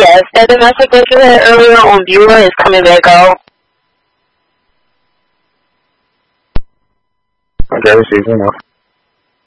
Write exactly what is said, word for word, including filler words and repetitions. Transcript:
Yes, that domestic that you had earlier on Beulah is coming back out. Okay, received enough.